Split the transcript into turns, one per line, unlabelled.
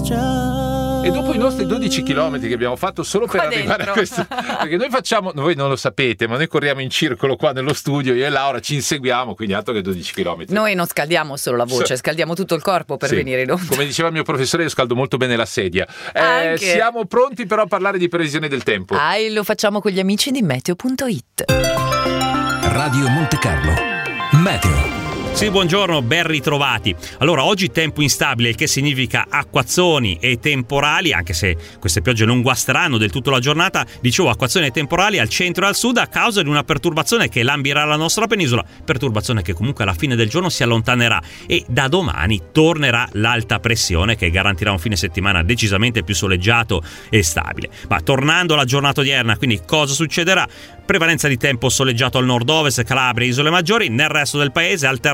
E dopo i nostri 12 chilometri che abbiamo fatto solo per arrivare a questo, perché noi facciamo, voi non lo sapete, ma noi corriamo in circolo qua nello studio, io e Laura ci inseguiamo, quindi altro che 12 chilometri.
Noi non scaldiamo solo la voce, scaldiamo tutto il corpo per venire in onda.
Come diceva il mio professore, io scaldo molto bene la sedia. Siamo pronti però a parlare di previsione del tempo.
Lo facciamo con gli amici di Meteo.it.
Radio Monte Carlo Meteo.
Sì, buongiorno, ben ritrovati. Allora, oggi tempo instabile, il che significa acquazzoni e temporali, anche se queste piogge non guasteranno del tutto la giornata. Dicevo, acquazzoni e temporali al centro e al sud a causa di una perturbazione che lambirà la nostra penisola, perturbazione che comunque alla fine del giorno si allontanerà e da domani tornerà l'alta pressione che garantirà un fine settimana decisamente più soleggiato e stabile. Ma tornando alla giornata odierna, quindi cosa succederà? Prevalenza di tempo soleggiato al nord-ovest, Calabria e isole maggiori, nel resto del paese alternanza